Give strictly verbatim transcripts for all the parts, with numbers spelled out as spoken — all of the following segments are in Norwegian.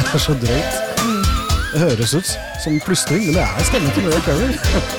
Det er så drøyt. Det høres ut som plystring, men det er stemmen til Mariah Carey.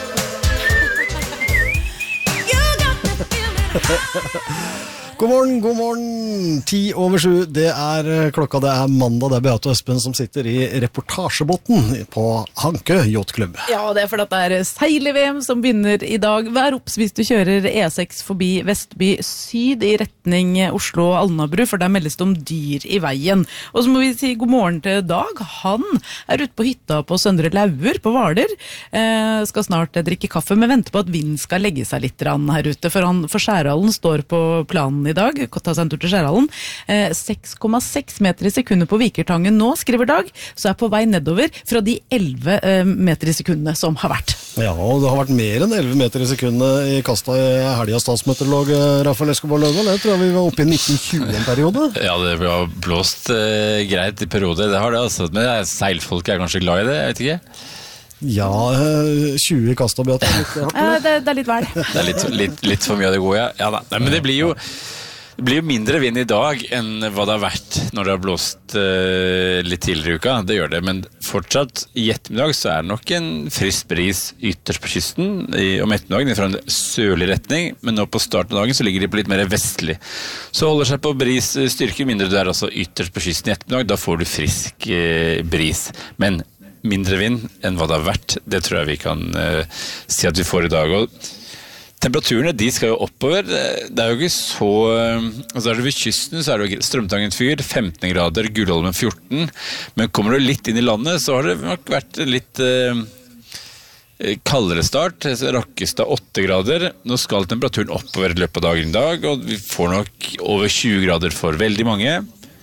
God morgen, god morgen. Ti over sju, det er klokka, det er mandag, det er Beate og Espen som sitter i reportasjebåten på Hankø Yacht-klubb. Ja, det er fordi det er seil-V M som begynner i dag. Vær opps hvis du kjører E seks forbi Vestby Syd i retning Oslo og Alnabru, for der meldes det om dyr i veien. Og så må vi si god morgen til Dag. Han er ute på hytta på Søndre Lauer på Hvaler. Eh, skal snart drikke kaffe, men venter på at vinden skal legge seg litt her ute, for, han, for Skjærhallen står på planen i dag, ta seg en tur til Skjærhallen. Eh, seks komma seks meter i sekundet på Vikertangen nå, skriver Dag, så er på vei nedover fra de elleve eh, meter i sekundene som har vært. Ja, og det har vært mer enn elleve meter i sekundet i kasta i helga statsmeteorolog Rafael Escobar Løvdahl. Jeg tror vi var oppe i nitten tjue en periode. Ja, det har blåst eh, greit i perioder, det har det altså. Men jeg, seilfolk er kanskje glad i det, jeg vet ikke. Ja, tjue i kasta, Beate. Eh, det, det er litt vel. Det er litt, litt, litt for mye av det gode, ja. Ja, nei, men det blir jo Det blir jo mindre vind i dag enn hva det har vært når det har blåst uh, litt tidligere i uka. Det gjør det, men fortsatt i ettermiddag så er det nok en frisk bris ytterst på kysten i, om ettermiddagen fra en sørlig retning, men nå på starten av dagen så ligger de på litt mer vestlig. Så holder seg på bris styrke mindre du er altså ytterst på kysten i ettermiddag, da får du frisk uh, bris. Men mindre vind enn hva det har vært, det tror jeg vi kan uh, si at vi får i dag. Og temperaturene, de skal jo oppover. Det er jo ikke så altså er det ved kysten, så er det jo Strømtangen fyr, femten grader, Gullholmen fjorten. Men kommer du litt inn i landet, så har det nok vært litt eh, kaldere start. Rakkestad åtte grader. Nå skal temperaturen oppover i løpet av dagen i dag, og vi får nok over tjue grader for veldig mange.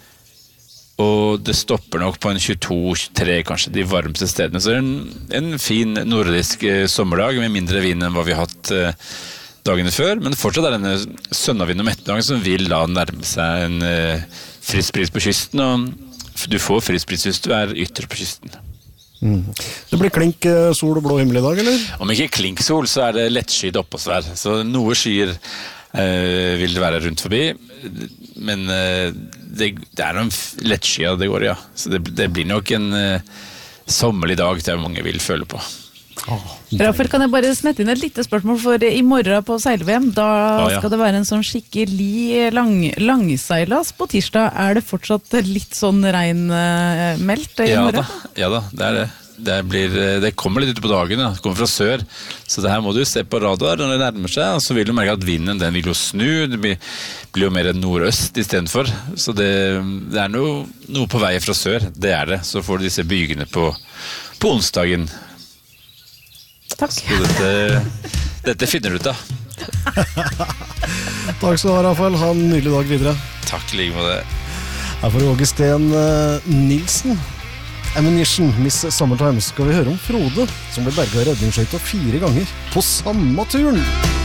Og det stopper nok på en tjueto tjuetre, kanskje de varmeste stedene. Så det er en, en fin nordisk eh, sommerdag med mindre vind enn hva vi har hatt eh, dagene før. Men fortsatt er denne sønnavind om ettermiddagen som vil da nærme seg en eh, frisk bris på kysten. Og du får frisk bris hvis du er ytterst på kysten. Mm. Det blir klink sol og blå himmel i dag, eller? Om ikke klink sol, så er det lettskyet oppåsvær. Så noe skyer eh, vil det være rundt forbi. Men eh, det, det er noen lettskyet det går, ja. Så det, det blir nok en eh, sommerlig dag til mange vil føle på. Oh, Rafael, kan jeg bare smette inn et lite spørsmål, for i morgen på seil-V M, da ah, ja. skal det være en sånn skikkelig lang, langseilas på tirsdag. Er det fortsatt litt sånn regnmeldt i ja, morgen? Da. Ja da, det er det. Det, blir, det kommer litt ut på dagen, ja. Det kommer fra sør, så det her må du se på radar når det nærmer seg, og så vil du merke at vinden den vil jo snu, det blir, blir jo mer nordøst i stedet for, så det, det er noe, noe på vei fra sør, det er det, så får du disse bygene på, på onsdagen. Takk. Så dette, dette finner du ut av. Takk skal du ha, Rafael. Ha en nydelig dag videre. Takk like med det. Her får Åge Sten Nilsen. Ammunition, Miss Summertime, skal vi høre om Frode, som ble berget av redningsskøyta fire ganger på samme turen.